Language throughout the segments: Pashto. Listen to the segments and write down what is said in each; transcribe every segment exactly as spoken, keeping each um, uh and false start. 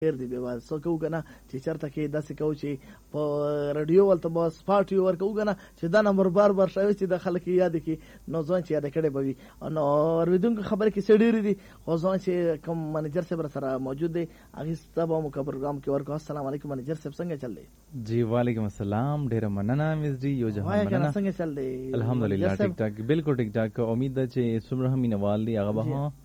ډیر دی به سو کو کنه چې چرته کې داسې کو چې په رادیو ولته به سپاټ یو ورکو کنه چې دا نمبر بار بار شوی چې د خلک یاد کی نو ځان چې یاد کړي بوي نو ورودونکو خبره کې سړي دي خو ځان چې کوم منیجر صاحب سره موجود دی هغه ستاسو مو پروګرام کې ورکو. السلام علیکم منیجر صاحب څنګه چل دی؟ جی وعلیکم السلام ډیر مننه مس جی یو جهان مننه څنګه چل دی؟ الحمدلله ټیک ټاک بالکل ټیک ټاک. امید ده چې څومره هم مینوال دي هغه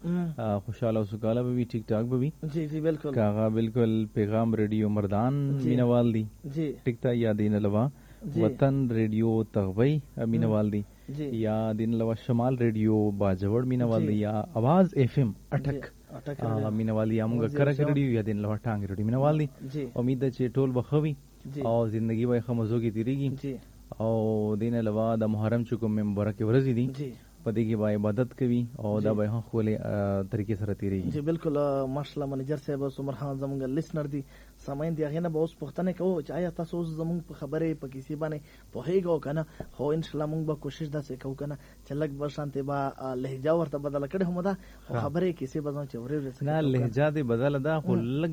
به خوشاله او سوکاله به ټیک ټاک به وي. جی جی بالکل کاغه بالکل پیغام ریڈیو مردان مینوال دی ٹک تا یا دین لوا وطن ریڈیو تغوی مینوال دی یا دین لوا شمال ریڈیو باجوڑ مینوال دی یا آواز ایف ایم اٹک مینوال دی امغه کرک ریڈیو یا دین لوا ټانګ ریڈیو مینوال دی. امید ده چې ټول بخوي او زندگی به خمزو کی تیریږي او دین لوا د محرم چکم مبارک ورځ دی پدې کې به عبادت کوي او دا به هم خولې طریقې سره تیریږي. جی بالکل ماشاءالله منیجر صاحب سمر خان زمونږ لیسنر دي سامعین دي هغه نه به اوس پوښتنه کوو چې آیا تاسو زمونږ په خبرې په کیسې باندې پوهیږئ کنه؟ خو ان شاء الله مونږ به کوشش داسې کوو کنه چې لږ به شانته به لهجه ورته بدل کړي هم دا خبرې کیسې به ځان چورې ورسې نه لهجه دې بدل ده خو لږ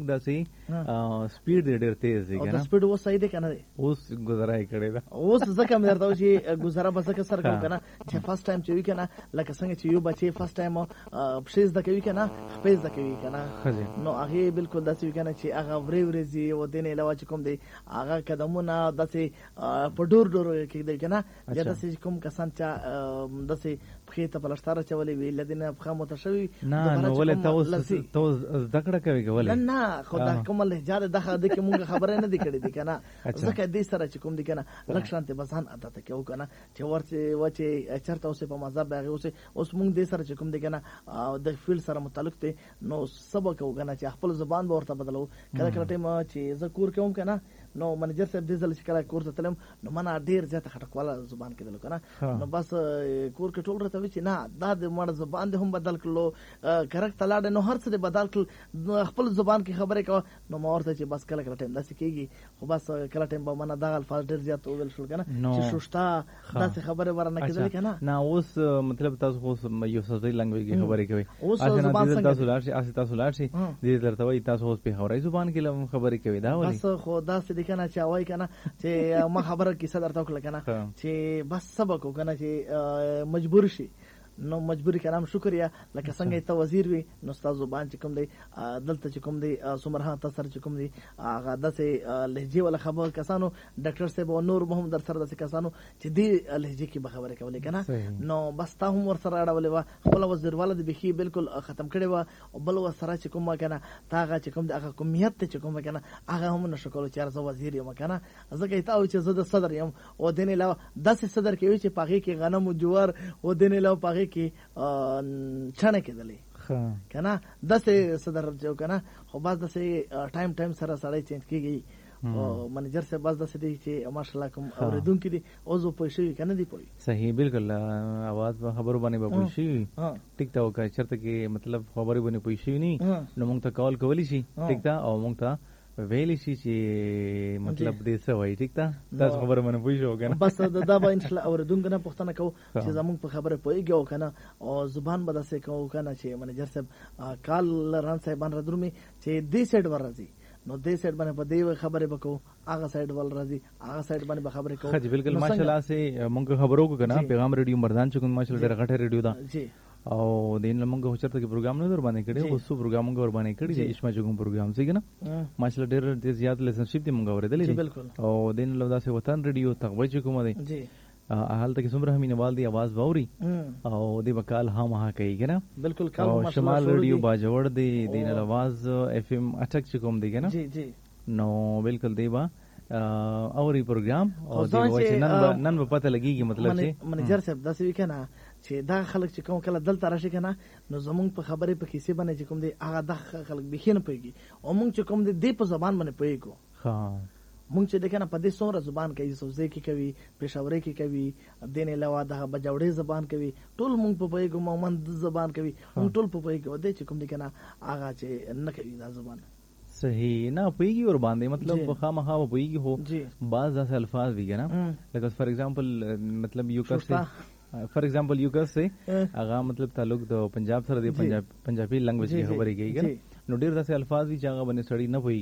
داسې سپیډ ډېر تیز دی کنه. سپیډ و صحیح دی کنه؟ اوس گزارای کړي دا اوس ځکه مې درته چې گزاره به ځکه سره کوم کنه چې فرست ټایم چې وی کنه لکه څنګه چې یو بچي فرست ټایم پښې زده کوي کنه خپې زده کوي کنه نو هغه بالکل داسې وی کنه چې هغه ورې ورځي او دینه علاوه چې کوم دی هغه قدمونه داسې په ډور ډور کې دی کنه یا داسې کوم کسان چې داسې پښې ته پلشتاره چولې وی لدینه پخه متشوي نه نو ولې تاسو تاسو زده کړه کوي ولې نه خدای کوم له جاره دغه د کومه خبره نه دی کړې دی کنه ځکه دې سره چې کوم دی کنه لکشانته بسان عادت کوي کنه چې ورته وچه چرته اوسه په مزه باغ اوسه اوس مونږ دې سره چې کوم دی کنه د فیلډ سره متعلق دی نو سبق وکنه چې خپل زبان به ورته بدلو کله کله ټیم چې زکور کوم کنه نو منیجر صاحب دې ځل چې کله کور ته تلم نو منا ډیر زیاته خټکواله زبان کې دلو کنه نو بس کور کې ټول راته وی چې نه دا د مړ زبان دې هم بدل کړلو کرک تلاړ نو هر څه دې بدل کړ خپل زبان کې خبرې کوه نو ما ورته چې بس کله کله ټیم داسې کېږي خو بس کله ټیم به منا دا الفاظ ډیر زیات ویل شول کنه چې شوشتا داسې خبره ورنه کېدل کنه نه اوس مطلب تاسو خو یو سوزي لنګویج کې خبرې کوي اوس تاسو لارشي اسی تاسو لارشي دې درته وای تاسو اوس په خبري زبان کې خبرې کوي دا ولې بس خو داسې کنه چې وای کنه چې ما خبره کیسه درته وکړه کنه چې بس سبق وکنه چې مجبور شي نو مجبوری کرام شکریا لکه څنګه ته وزیر وي نو استاد زبان چې کوم دی دلته چې کوم دی سمرها تاسو چې کوم دی هغه داسې لهجه ولا خبر کسانو ډاکټر صاحب او نور محمد در سره داسې کسانو چې دی لهجه کې به خبره کولې کنه نو بس تا هم ور سره اړولې و خپل وزیر والد بخي بالکل ختم کړي و او بل و سره چې کوم کنه تاغه چې کوم دی هغه کومیت چې کوم کنه هغه هم نشو کولو چې ارزو وزیر یم کنه ځکه ته او چې زه د صدر یم او دنه لا داسې صدر کې وي چې پاغي کې غنم او جوار او دنه لا پاغي کې چانه کېدلې کنه داسې صدر جو کنه خو باز داسې ټایم ټایم سره سړی چینج کېږي او منیجر صاحب باز داسې دی چې ماشاءالله کوم اوریدونکو دي اوس په شوي کنه دی پوي صحیح بالکل आवाज په خبرو باندې به پوي شي ټیک تا وکړه چرته کې مطلب خبرې باندې پوي شي نه نو موږ ته کال کولی شي ټیک تا او موږ ته ویلی شي چې مطلب دې څه وایي ټیک تا تاسو خبره باندې پوي شو کنه بس دا به ان شاء الله اوریدونکو نه پوښتنه کوو چې زموږ په خبره پويږي کنه او زبان به داسې کوو کنه چې منیجر صاحب کال ران صاحبان ردرمي چې دې سیټ ورځي نو دې سیټ باندې په دې خبره وکړو هغه سایډ ول راځي هغه سایډ باندې به خبرې کوو. خج بالکل ماشاءالله سه مونږ خبرو کو کنه پیغام ریډیو مردان چې کوم ماشاءالله ډېر غټه ریډیو دا جی او دین لمغه هو چرته کې پروګرام نه در باندې کړي او سو پروګرام موږ ور باندې کړي چې اسما چګم پروګرام څنګه نه ماشاءالله ډېر ډېر زیات لیسنشپ دې موږ ورېدلې او دین لو داسې وطن ریډیو تغوی چې کوم دی جی حالت کې څومره مینوال دی आवाज باوري او دې وکال ها ما کوي کنه بالکل کال شمال ریډیو باجوړ دی دین आवाज اف ام اٹک چې کوم دی کنه جی جی نو بالکل دی با اوري پروګرام او دی وای نن نن په پته لګيږي مطلب چې منیجر صاحب داسې وکنه چې دا خلک چې کوم کله دلته راشي کنه نو زمونږ په خبرې په کیسه باندې چې کوم دی هغه د خلک بخینه پیږي او مونږ چې کوم دی د په زبان باندې پیږو ها مونږ چې دکنه په دې څومره زبان کوي سوزي کې کوي پېښوري کې کوي دین علاوه د بجاوړې زبان کوي ټول مونږ په پیږو مومند زبان کوي مونږ ټول په پیږو د چې کوم دی کنه هغه چې نه کوي دا زبان صحیح نه پویږي اور باندې مطلب خامخا پویږي هو بعض داسې الفاظ وی کنه لکه فار ایگزامپل مطلب یو کسه فار ایگزامپل یو کسه هغه مطلب تعلق د پنجاب سره دی پنجاب پنجابي لنګویج کې خبرې کوي نو ډیر داسې الفاظ دي چې هغه باندې سړی نه پوهیږي